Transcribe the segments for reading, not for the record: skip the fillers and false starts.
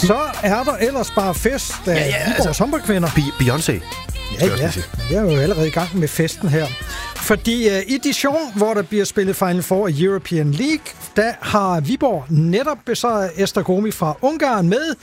Så er der ellers bare fest af Viborgs håndboldkvinder. Beyoncé. Ja. Jeg er jo allerede i gang med festen her. Fordi i Dijon, hvor der bliver spillet Final Four i European League, der har Viborg netop besejret Esztergomi fra Ungarn med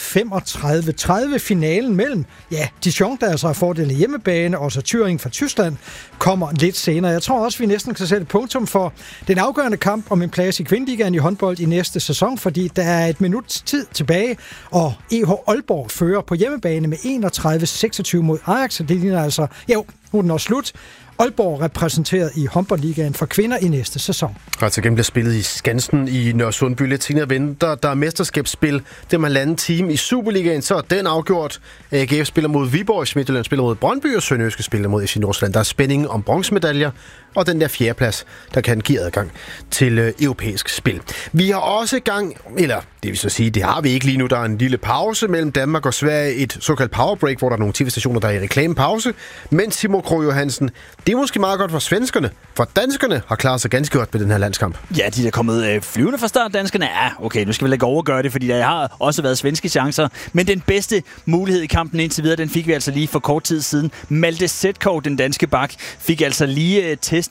35-30. Finalen mellem Dijon, der altså har fordel af hjemmebane, og så Thüringen fra Tyskland, kommer lidt senere. Jeg tror også, vi næsten kan sætte punktum for den afgørende kamp om en plads i Kvindeligaen i håndbold i næste sæson, fordi der er et minuts tid tilbage, og EH Aalborg fører på hjemmebane med 31-26 mod Ajax, og det ligner altså, nu er den også slut. Aalborg repræsenteret i håndboldligaen for kvinder i næste sæson. Altså igen bliver spillet i Skansen i Nørresundby. Lidt senere venter der er mesterskabsspil. Det er halvanden time i Superligaen, så er den afgjort. AGF spiller mod Viborg, Midtjylland spiller mod Brøndby, og Sønderjyske spiller mod FC Nordsjælland. Der er spænding om bronzemedaljer, og den der fjerdeplads, der kan give adgang til europæisk spil. Vi har også gang, eller det vil så sige, det har vi ikke lige nu. Der er en lille pause mellem Danmark og Sverige, et såkaldt powerbreak, hvor der er nogle tv-stationer, der er i reklamepause. Men Simon Krog Johansen, det er måske meget godt for svenskerne, for danskerne har klaret sig ganske godt med den her landskamp. Ja, de er kommet flyvende fra start, danskerne. Okay, nu skal vi ikke overgøre det, fordi der har også været svenske chancer. Men den bedste mulighed i kampen indtil videre, den fik vi altså lige for kort tid siden. Malte Zetkow, den danske bak, fik altså lige testet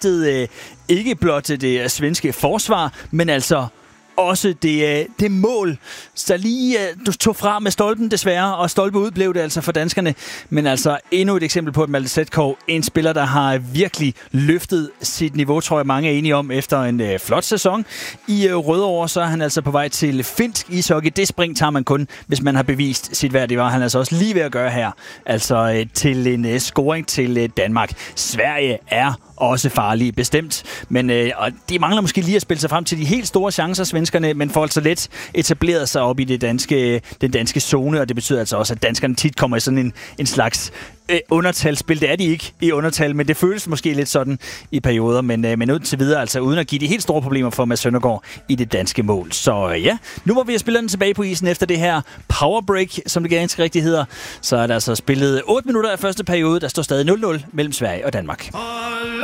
ikke blot det svenske forsvar, men altså også det mål, så lige du tog fra med stolpen desværre, og stolpe ud blev det altså for danskerne. Men altså endnu et eksempel på, at Malte Zetkow, en spiller, der har virkelig løftet sit niveau, tror jeg mange er enige om, efter en flot sæson. I Rødovre, så er han altså på vej til finsk ishockey. Det spring tager man kun, hvis man har bevist sit værd. Det var han altså også lige ved at gøre her. Altså til en scoring til Danmark. Sverige er også farlige, bestemt. Men og de mangler måske lige at spille sig frem til de helt store chancer, svenskerne, men får altså let etableret sig op i den danske zone, og det betyder altså også, at danskerne tit kommer i sådan en slags undertalsspil. Det er de ikke i undertal, men det føles måske lidt sådan i perioder, men indtil videre, altså uden at give de helt store problemer for Mads Søndergaard i det danske mål. Så ja, nu hvor vi har spillet den tilbage på isen efter det her powerbreak, som det ganske rigtigt hedder, så er der altså spillet 8 minutter af første periode, der står stadig 0-0 mellem Sverige og Danmark.